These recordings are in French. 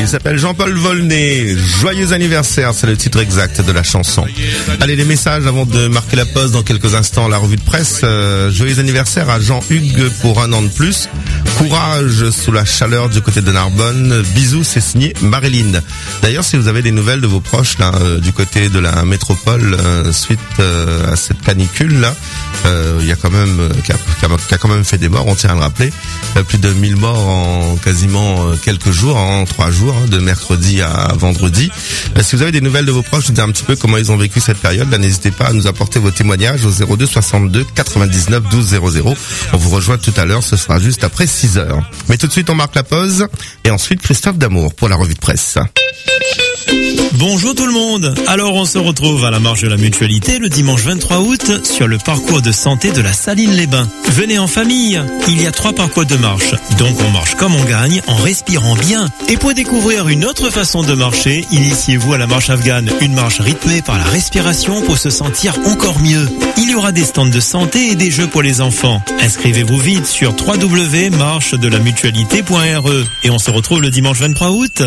Il s'appelle Jean-Paul Volney. Joyeux anniversaire, c'est le titre exact de la chanson. Allez, les messages avant de marquer la pause dans quelques instants. La revue de presse. Joyeux anniversaire à Jean-Hugues pour 1 an de plus. Courage sous la chaleur du côté de Narbonne. Bisous, c'est signé Marilyn. D'ailleurs, si vous avez des nouvelles de vos proches là, du côté de la métropole suite à cette canicule là, il y a quand même qui a quand même fait des morts, on tient à le rappeler. Plus de 1000 morts en quasiment quelques jours, en 3 jours, de mercredi à vendredi. Si vous avez des nouvelles de vos proches, vous dites un petit peu comment ils ont vécu cette période, là, n'hésitez pas à nous apporter vos témoignages au 02 62 99 12 00. On vous rejoint tout à l'heure, ce sera juste après 6h. Mais tout de suite, on marque la pause et ensuite Christophe Damour pour la revue de presse. Bonjour tout le monde. Alors on se retrouve à la marche de la Mutualité le dimanche 23 août sur le parcours de santé de la Saline-les-Bains. Venez en famille, il y a 3 parcours de marche. Donc on marche comme on gagne en respirant bien. Et pour découvrir une autre façon de marcher, initiez-vous à la marche afghane, une marche rythmée par la respiration pour se sentir encore mieux. Il y aura des stands de santé et des jeux pour les enfants. Inscrivez-vous vite sur www.marchedelamutualité.re et on se retrouve le dimanche 23 août.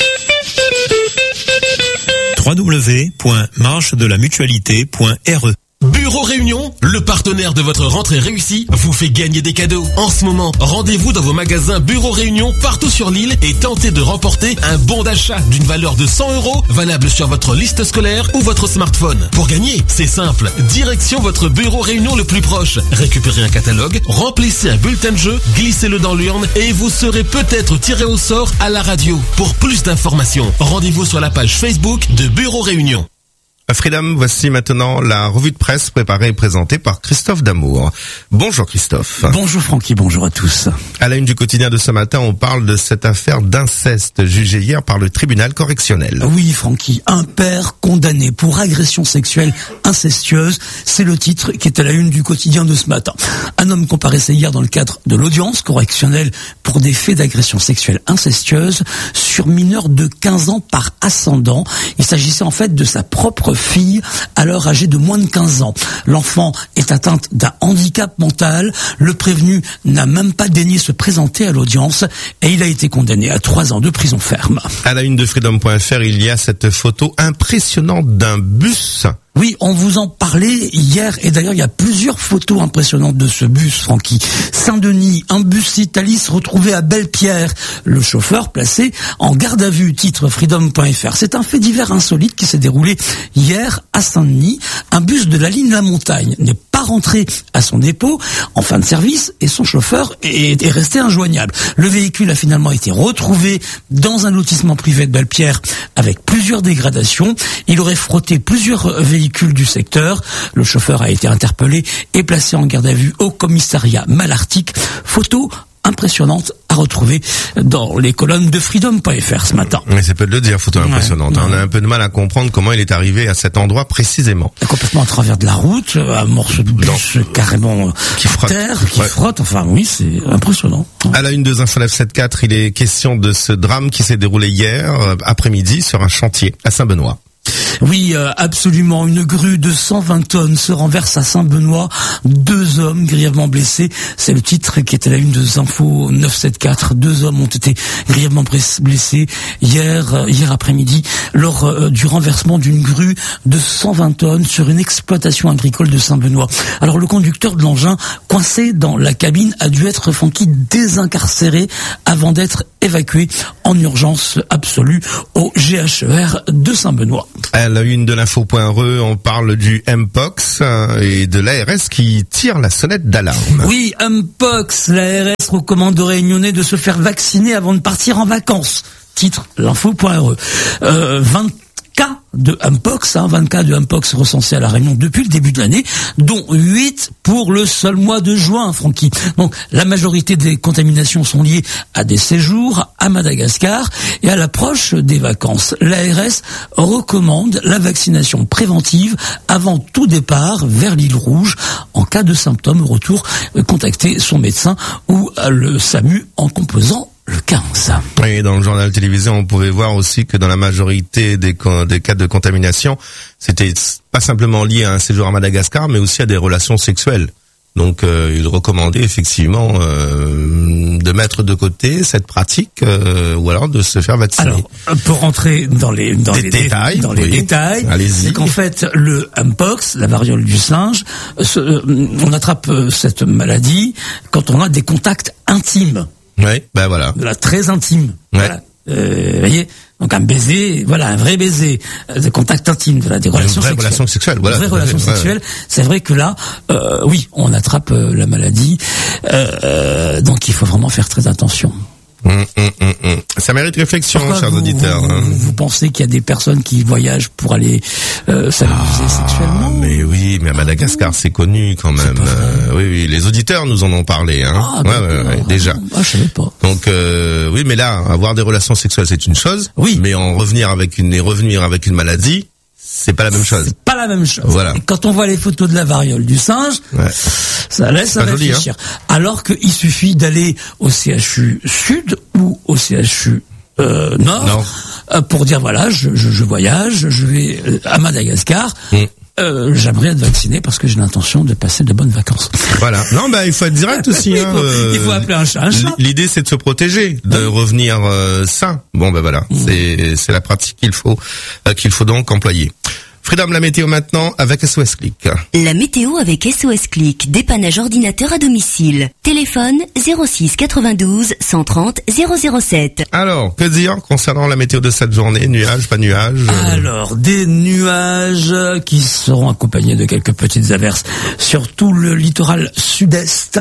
www.marchedelamutualité.re. Bureau Réunion, le partenaire de votre rentrée réussie, vous fait gagner des cadeaux. En ce moment, rendez-vous dans vos magasins Bureau Réunion partout sur l'île et tentez de remporter un bon d'achat d'une valeur de 100 € valable sur votre liste scolaire ou votre smartphone. Pour gagner, c'est simple. Direction votre Bureau Réunion le plus proche. Récupérez un catalogue, remplissez un bulletin de jeu, glissez-le dans l'urne et vous serez peut-être tiré au sort à la radio. Pour plus d'informations, rendez-vous sur la page Facebook de Bureau Réunion. Freedom, voici maintenant la revue de presse préparée et présentée par Christophe Damour. Bonjour Christophe. Bonjour Francky, bonjour à tous. À la une du quotidien de ce matin, on parle de cette affaire d'inceste jugée hier par le tribunal correctionnel. Oui Francky, un père condamné pour agression sexuelle incestueuse, c'est le titre qui est à la une du quotidien de ce matin. Un homme comparaissait hier dans le cadre de l'audience correctionnelle pour des faits d'agression sexuelle incestueuse sur mineur de 15 ans par ascendant. Il s'agissait en fait de sa propre fille, alors âgée de moins de 15 ans. L'enfant est atteinte d'un handicap mental. Le prévenu n'a même pas daigné se présenter à l'audience et il a été condamné à 3 ans de prison ferme. À la une de Freedom.fr, il y a cette photo impressionnante d'un bus. Oui, on vous en parlait hier, et d'ailleurs il y a plusieurs photos impressionnantes de ce bus, Francky. Saint-Denis, un bus Citalis retrouvé à Belle-Pierre, le chauffeur placé en garde à vue, titre Freedom.fr. C'est un fait divers insolite qui s'est déroulé hier à Saint-Denis. Un bus de la ligne La Montagne n'est pas rentré à son dépôt en fin de service et son chauffeur est resté injoignable. Le véhicule a finalement été retrouvé dans un lotissement privé de Belle-Pierre avec plusieurs dégradations. Il aurait frotté plusieurs véhicules du secteur. Le chauffeur a été interpellé et placé en garde à vue au commissariat Malartic. Photo impressionnante à retrouver dans les colonnes de Freedom.fr ce matin. Mais c'est peu de le dire, photo impressionnante. On a un peu de mal à comprendre comment il est arrivé à cet endroit précisément. Complètement à travers de la route, un morceau de bus carrément qui frotte. Terre, qui frotte. Enfin oui, c'est impressionnant. À la une de Info 974, il est question de ce drame qui s'est déroulé hier après-midi sur un chantier à Saint-Benoît. Oui, absolument. Une grue de 120 tonnes se renverse à Saint-Benoît. 2 hommes grièvement blessés. C'est le titre qui est à la une de Info 974. 2 hommes ont été grièvement blessés hier après-midi lors du renversement d'une grue de 120 tonnes sur une exploitation agricole de Saint-Benoît. Alors le conducteur de l'engin, coincé dans la cabine, a dû être désincarcéré avant d'être évacué en urgence absolue au GHER de Saint-Benoît. À la une de l'info.re, on parle du Mpox et de l'ARS qui tire la sonnette d'alarme. Oui, Mpox, l'ARS recommande aux Réunionnais de se faire vacciner avant de partir en vacances. Titre l'info.re. 20 cas de Mpox, 20 cas de Mpox recensés à La Réunion depuis le début de l'année, dont 8 pour le seul mois de juin, Francky. Donc, la majorité des contaminations sont liées à des séjours à Madagascar et à l'approche des vacances. L'ARS recommande la vaccination préventive avant tout départ vers l'île Rouge. En cas de symptômes au retour, contacter son médecin ou le SAMU en composant le 15. Et dans le journal télévisé, on pouvait voir aussi que dans la majorité des cas de contamination, c'était pas simplement lié à un séjour à Madagascar, mais aussi à des relations sexuelles. Donc il recommandait effectivement de mettre de côté cette pratique ou alors de se faire vacciner. Alors, pour rentrer dans les détails, allez-y. c'est qu'en fait le mpox, la variole du singe, on attrape cette maladie quand on a des contacts intimes. Oui, ben voilà. Très intimes. Ouais. Voilà. Voyez, donc un baiser, voilà, un vrai baiser, des contacts intimes, des relations sexuelles. Relation sexuelle, voilà. Une vraie relation sexuelle. C'est vrai que là, oui, on attrape la maladie, donc il faut vraiment faire très attention. Ça mérite réflexion, Pourquoi chers auditeurs. Vous pensez qu'il y a des personnes qui voyagent pour aller s'amuser sexuellement? Mais oui, mais à Madagascar, c'est connu quand même. Oui, les auditeurs nous en ont parlé, hein. Ouais, déjà. Je savais pas. Donc oui, mais là, avoir des relations sexuelles, c'est une chose. Oui. Mais revenir avec une maladie, c'est pas la même chose. C'est pas la même chose. Voilà. Et quand on voit les photos de la variole du singe, ça laisse à réfléchir. Alors qu'il suffit d'aller au CHU Sud ou au CHU Nord pour dire voilà, je voyage, je vais à Madagascar. J'aimerais être vacciné parce que j'ai l'intention de passer de bonnes vacances. Voilà. Non, il faut être direct aussi. Il faut appeler un chat un chat. L'idée, c'est de se protéger, de revenir sain. Bon, voilà. C'est la pratique qu'il faut donc employer. Freedom, la météo maintenant avec SOS Click. La météo avec SOS Click, dépannage ordinateur à domicile. Téléphone 06 92 130 007. Alors, que dire concernant la météo de cette journée? Nuages, pas nuages? Alors, des nuages qui seront accompagnés de quelques petites averses sur tout le littoral sud-est.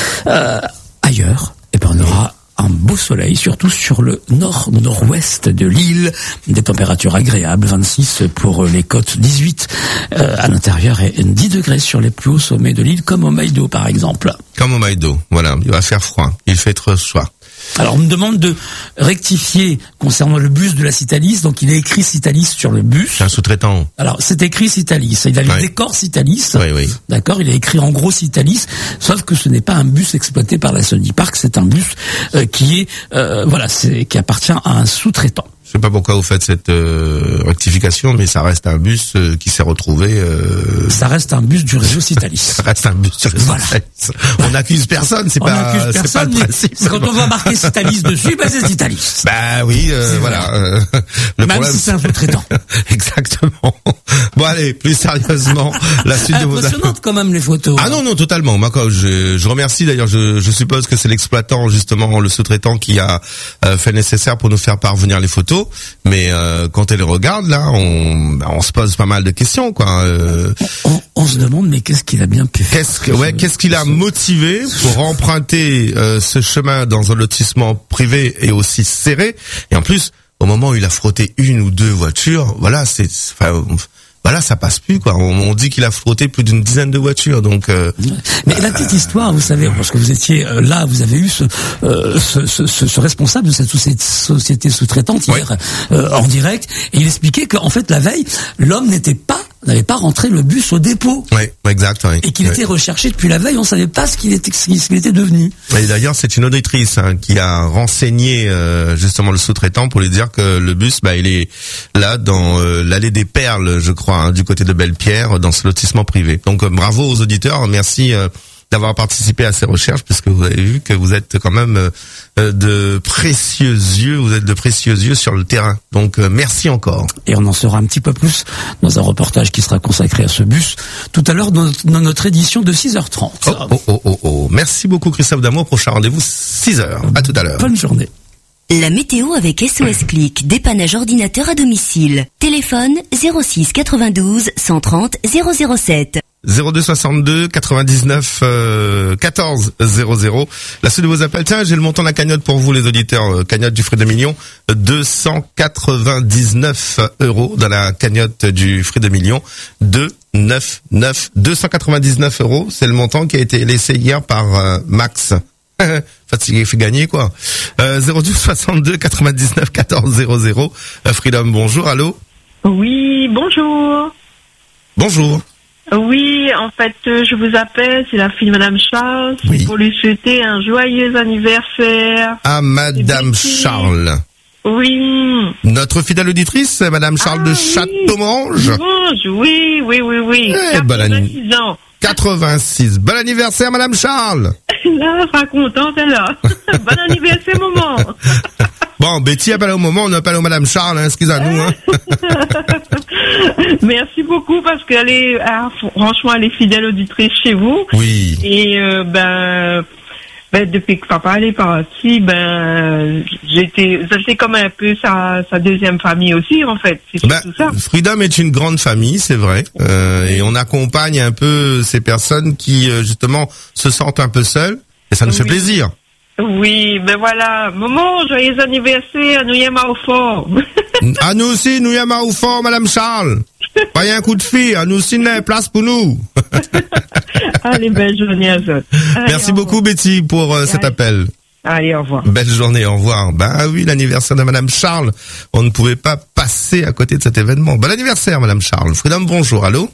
Ailleurs, on aura un beau soleil, surtout sur le nord-nord-ouest de l'île, des températures agréables, 26 pour les côtes, 18 à l'intérieur et 10 degrés sur les plus hauts sommets de l'île, comme au Maïdo par exemple. Comme au Maïdo, voilà, il va faire froid, il fait trop froid. Alors on me demande de rectifier concernant le bus de la Citalis, donc il est écrit Citalis sur le bus. C'est un sous-traitant. Alors c'est écrit Citalis, il a le décor Citalis, oui. D'accord, il est écrit en gros Citalis, sauf que ce n'est pas un bus exploité par la Sony Park, c'est un bus qui appartient à un sous-traitant. Je sais pas pourquoi vous faites cette rectification, mais ça reste un bus qui s'est retrouvé. Ça reste un bus du réseau Citalis. Ça reste un bus du réseau Citalis. On n'accuse personne, c'est pas le principe. Quand on voit marquer Citalis dessus, c'est Citalis. Oui, voilà. Le même si c'est un sous-traitant. Exactement. Bon allez, plus sérieusement, la suite de vos impressionnante quand même les photos. Ah non, totalement. Moi, je remercie d'ailleurs. Je suppose que c'est l'exploitant justement, le sous-traitant qui a fait le nécessaire pour nous faire parvenir les photos. Mais quand elle regarde là, on se pose pas mal de questions quoi. On se demande mais qu'est-ce qu'il a bien pu faire. Qu'est-ce qu'il a motivé pour emprunter ce chemin dans un lotissement privé et aussi serré. Et en plus, au moment où il a frotté une ou deux voitures, voilà, ça passe plus quoi. On dit qu'il a frotté plus d'une dizaine de voitures, donc. Mais la petite histoire, vous savez, parce que vous étiez là, vous avez eu ce responsable de cette société sous-traitante hier en direct, et il expliquait qu'en fait la veille, l'homme n'avait pas rentré le bus au dépôt. Oui, exact. Oui. Et qu'il était recherché depuis la veille, on savait pas ce qu'il était devenu. Et d'ailleurs, c'est une auditrice qui a renseigné justement le sous-traitant pour lui dire que le bus, il est là dans l'allée des Perles, je crois, du côté de Belle-Pierre, dans ce lotissement privé. Donc bravo aux auditeurs, merci d'avoir participé à ces recherches, puisque vous avez vu que vous êtes quand même de précieux yeux sur le terrain. Donc merci encore. Et on en saura un petit peu plus dans un reportage qui sera consacré à ce bus tout à l'heure dans notre édition de 6h30. Oh. Merci beaucoup Christophe Damour. Prochain rendez-vous 6h. À tout à l'heure. Bonne journée. La météo avec SOS Click, dépannage ordinateur à domicile. Téléphone 06 92 130 007. 02 62 99 14 00. La suite de vos appels. Tiens, j'ai le montant de la cagnotte pour vous les auditeurs. Cagnotte du Fruit de Million, 299 € dans la cagnotte du Fruit de Million. 299 €. C'est le montant qui a été laissé hier par Max. Fatigué, fait gagner quoi. 02 62 99 14 00. Freedom, bonjour, allô. Oui, bonjour. Bonjour. Oui, en fait, je vous appelle, c'est la fille de Madame Charles, oui. Pour lui souhaiter un joyeux anniversaire. À Madame Charles. Oui. Notre fidèle auditrice, Madame Charles de Châteaumange. Oui. Eh, 86 ans. 86. Bon anniversaire, Madame Charles. Là, elle sera contente, elle là. Bon anniversaire, maman. Bon, Betty appelle au moment, on appelle au Madame Charles, hein, excusez-nous. Hein. Merci beaucoup parce qu'elle est, franchement, elle est fidèle auditrice chez vous. Oui. Et depuis que papa est parti, j'étais comme un peu sa deuxième famille aussi, en fait. C'est tout ça. Freedom est une grande famille, c'est vrai. Et on accompagne un peu ces personnes qui, justement, se sentent un peu seules. Et ça nous fait plaisir. Oui, ben voilà. Maman, joyeux anniversaire, nous y sommes au fort. À nous aussi, nous y sommes au fort, Madame Charles. Pas un coup de fil, à nous aussi, il y a place pour nous. Allez, belle journée à vous. Merci beaucoup, Betty, pour cet appel. Allez, au revoir. Belle journée, au revoir. Ben oui, l'anniversaire de Madame Charles. On ne pouvait pas passer à côté de cet événement. Bon anniversaire, Madame Charles. Freedom, bonjour. Allô?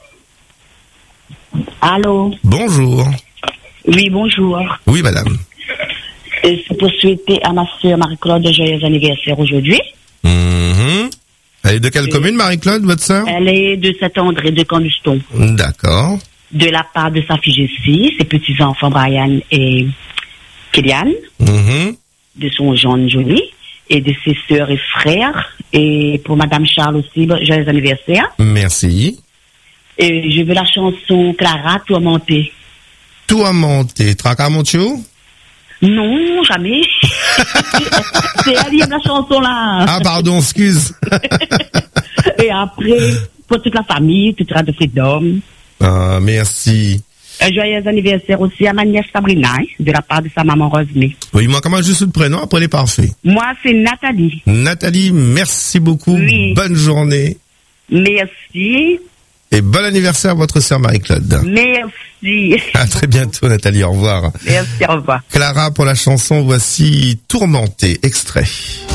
Allô? Bonjour. Oui, bonjour. Oui, madame. C'est pour souhaiter à ma sœur Marie-Claude joyeux anniversaire aujourd'hui. Elle est de quelle commune, Marie-Claude, votre sœur? Elle est de Saint-André de Conduston. D'accord. De la part de sa fille Jessie, ses petits-enfants Brian et Kylian, de son jeune Johnny, et de ses sœurs et frères. Et pour Madame Charles aussi, joyeux anniversaire. Merci. Et je veux la chanson Clara, Tourmentée. Tourmentée, Tracamontio? Non, jamais. C'est elle qui aime la chanson là. Ah, pardon, excuse. Et après, pour toute la famille, toute la de Freedom. Ah, merci. Un joyeux anniversaire aussi à ma nièce Sabrina, de la part de sa maman Rosemée. Oui, moi, comment juste le prénom, après les parfaits. Moi, c'est Nathalie. Nathalie, merci beaucoup. Oui. Bonne journée. Merci. Et bon anniversaire à votre sœur Marie-Claude. Merci. À très bientôt, Nathalie. Au revoir. Merci, au revoir. Clara pour la chanson, voici Tourmentée, extrait.